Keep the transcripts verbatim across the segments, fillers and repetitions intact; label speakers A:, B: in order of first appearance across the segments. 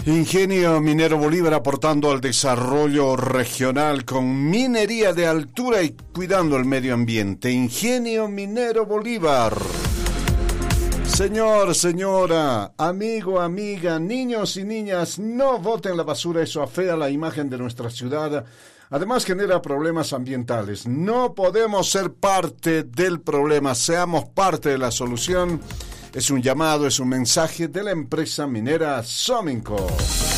A: Ingenio Minero Bolívar aportando al desarrollo regional con minería de altura y cuidando el medio ambiente. Ingenio Minero Bolívar. Señor, señora, amigo, amiga, niños y niñas, no boten la basura, eso afea la imagen de nuestra ciudad. Además genera problemas ambientales. No podemos ser parte del problema, seamos parte de la solución. Es un llamado, es un mensaje de la empresa minera Sominco.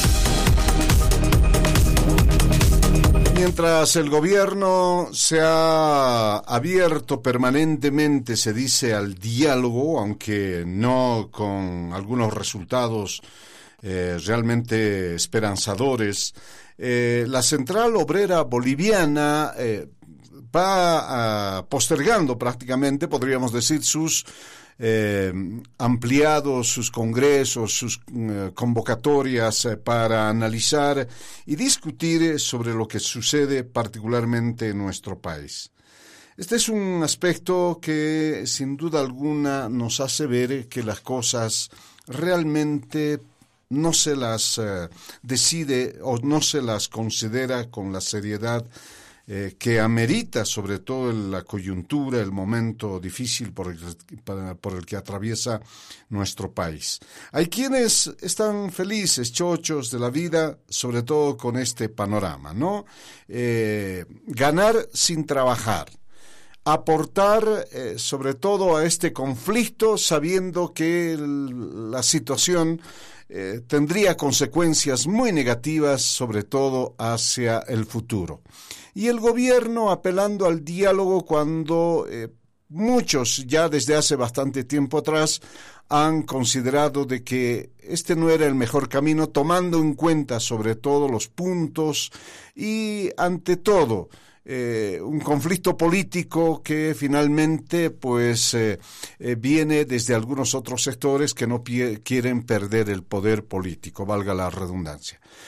A: Mientras el gobierno se ha abierto permanentemente, se dice, al diálogo, aunque no con algunos resultados eh, realmente esperanzadores, eh, la Central Obrera Boliviana eh, va uh, postergando prácticamente, podríamos decir, sus Eh, ampliados sus congresos, sus eh, convocatorias eh, para analizar y discutir sobre lo que sucede particularmente en nuestro país. Este es un aspecto que sin duda alguna nos hace ver que las cosas realmente no se las eh, decide o no se las considera con la seriedad Eh, que amerita, sobre todo en la coyuntura, el momento difícil por el, por el que atraviesa nuestro país. Hay quienes están felices, chochos de la vida, sobre todo con este panorama, ¿no? Eh, ganar sin trabajar. Aportar eh, sobre todo a este conflicto sabiendo que el, la situación eh, tendría consecuencias muy negativas, sobre todo hacia el futuro. Y el gobierno apelando al diálogo cuando eh, muchos ya desde hace bastante tiempo atrás han considerado de que este no era el mejor camino, tomando en cuenta sobre todo los puntos y ante todo Eh, un conflicto político que finalmente pues eh, eh, viene desde algunos otros sectores que no pie- quieren perder el poder político, valga la redundancia.